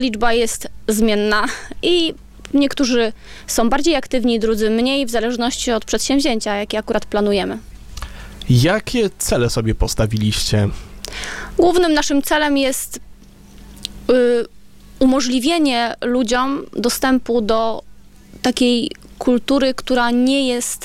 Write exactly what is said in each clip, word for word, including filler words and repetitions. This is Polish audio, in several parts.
Liczba jest zmienna i niektórzy są bardziej aktywni, drudzy mniej, w zależności od przedsięwzięcia, jakie akurat planujemy. Jakie cele sobie postawiliście? Głównym naszym celem jest y, umożliwienie ludziom dostępu do takiej kultury, która nie jest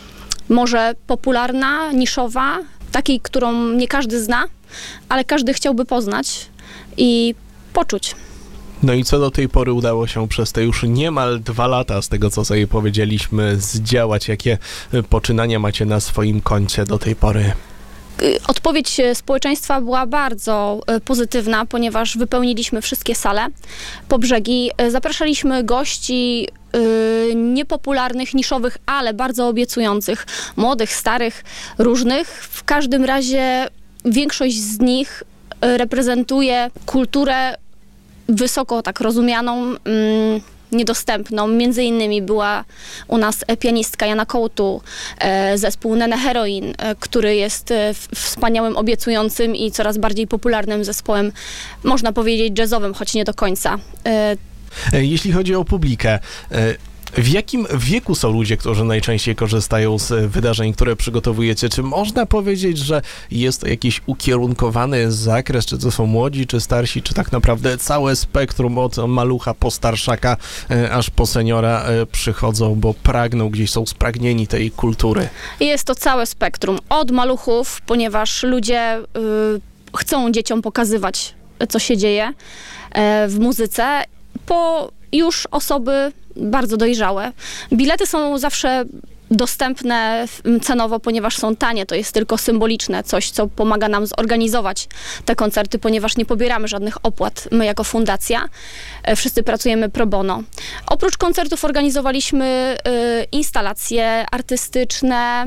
może popularna, niszowa, takiej, którą nie każdy zna, ale każdy chciałby poznać i poczuć. No i co do tej pory udało się przez te już niemal dwa lata, z tego co sobie powiedzieliśmy, zdziałać? Jakie poczynania macie na swoim koncie do tej pory? Odpowiedź społeczeństwa była bardzo pozytywna, ponieważ wypełniliśmy wszystkie sale po brzegi. Zapraszaliśmy gości yy, niepopularnych, niszowych, ale bardzo obiecujących, młodych, starych, różnych. W każdym razie większość z nich reprezentuje kulturę wysoko tak rozumianą, mm, niedostępną. Między innymi była u nas pianistka Jana Kołtu, e, zespół Nene Heroin, e, który jest e, wspaniałym, obiecującym i coraz bardziej popularnym zespołem, można powiedzieć jazzowym, choć nie do końca. E, Jeśli chodzi o publikę, e, w jakim wieku są ludzie, którzy najczęściej korzystają z wydarzeń, które przygotowujecie? Czy można powiedzieć, że jest to jakiś ukierunkowany zakres, czy to są młodzi, czy starsi, czy tak naprawdę całe spektrum od malucha po starszaka, aż po seniora przychodzą, bo pragną, gdzieś są spragnieni tej kultury? Jest to całe spektrum. Od maluchów, ponieważ ludzie y, chcą dzieciom pokazywać, co się dzieje y, w muzyce, po już osoby bardzo dojrzałe. Bilety są zawsze dostępne cenowo, ponieważ są tanie. To jest tylko symboliczne, coś, co pomaga nam zorganizować te koncerty, ponieważ nie pobieramy żadnych opłat my jako fundacja. Wszyscy pracujemy pro bono. Oprócz koncertów organizowaliśmy y, instalacje artystyczne.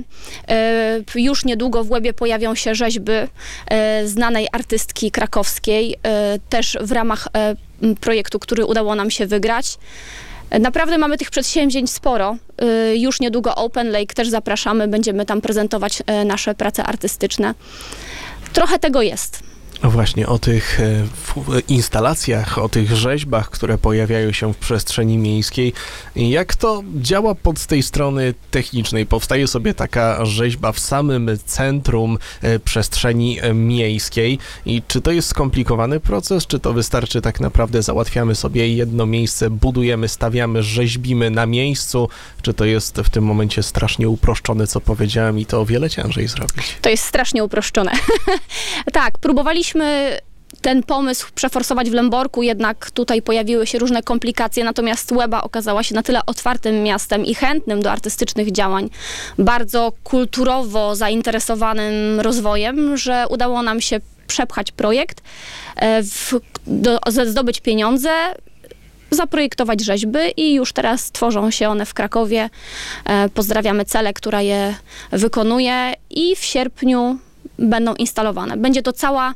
Y, już niedługo w Łebie pojawią się rzeźby y, znanej artystki krakowskiej, y, też w ramach y, projektu, który udało nam się wygrać. Naprawdę mamy tych przedsięwzięć sporo. Już niedługo Open Lake też zapraszamy, będziemy tam prezentować nasze prace artystyczne. Trochę tego jest. No właśnie, o tych instalacjach, o tych rzeźbach, które pojawiają się w przestrzeni miejskiej. Jak to działa pod tej strony technicznej? Powstaje sobie taka rzeźba w samym centrum przestrzeni miejskiej i czy to jest skomplikowany proces, czy to wystarczy tak naprawdę załatwiamy sobie jedno miejsce, budujemy, stawiamy, rzeźbimy na miejscu, czy to jest w tym momencie strasznie uproszczone, co powiedziałem, i to o wiele ciężej zrobić? To jest strasznie uproszczone. Tak, próbowaliśmy ten pomysł przeforsować w Lęborku, jednak tutaj pojawiły się różne komplikacje, natomiast Łeba okazała się na tyle otwartym miastem i chętnym do artystycznych działań, bardzo kulturowo zainteresowanym rozwojem, że udało nam się przepchać projekt, w, do, zdobyć pieniądze, zaprojektować rzeźby i już teraz tworzą się one w Krakowie. Pozdrawiamy Celę, która je wykonuje, i w sierpniu będą instalowane. Będzie to cała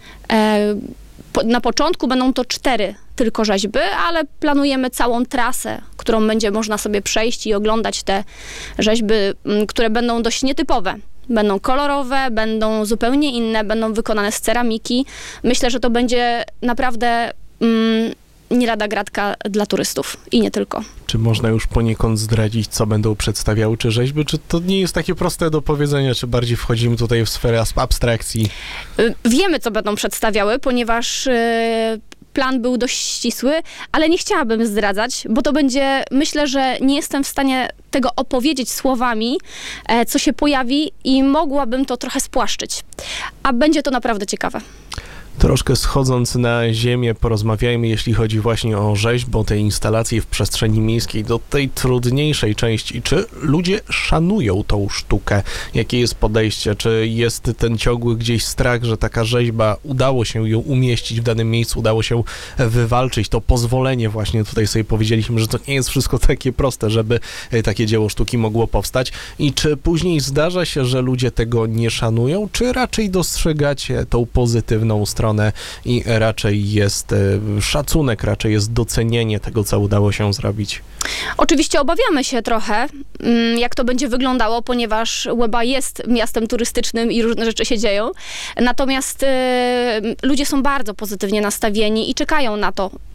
Na początku będą to cztery tylko rzeźby, ale planujemy całą trasę, którą będzie można sobie przejść i oglądać te rzeźby, które będą dość nietypowe. Będą kolorowe, będą zupełnie inne, będą wykonane z ceramiki. Myślę, że to będzie naprawdę mm, nie lada gratka dla turystów i nie tylko. Czy można już poniekąd zdradzić, co będą przedstawiały, czy rzeźby? Czy to nie jest takie proste do powiedzenia, czy bardziej wchodzimy tutaj w sferę abstrakcji? Wiemy, co będą przedstawiały, ponieważ yy, plan był dość ścisły, ale nie chciałabym zdradzać, bo to będzie, myślę, że nie jestem w stanie tego opowiedzieć słowami, e, co się pojawi, i mogłabym to trochę spłaszczyć. A będzie to naprawdę ciekawe. Troszkę schodząc na ziemię, porozmawiajmy, jeśli chodzi właśnie o rzeźbę, tej instalacji w przestrzeni miejskiej, do tej trudniejszej części. Czy ludzie szanują tą sztukę? Jakie jest podejście? Czy jest ten ciągły gdzieś strach, że taka rzeźba, udało się ją umieścić w danym miejscu, udało się wywalczyć to pozwolenie? Właśnie tutaj sobie powiedzieliśmy, że to nie jest wszystko takie proste, żeby takie dzieło sztuki mogło powstać. I czy później zdarza się, że ludzie tego nie szanują, czy raczej dostrzegacie tą pozytywną stronę i raczej jest szacunek, raczej jest docenienie tego, co udało się zrobić? Oczywiście obawiamy się trochę, jak to będzie wyglądało, ponieważ Łeba jest miastem turystycznym i różne rzeczy się dzieją. Natomiast y, ludzie są bardzo pozytywnie nastawieni i czekają na to,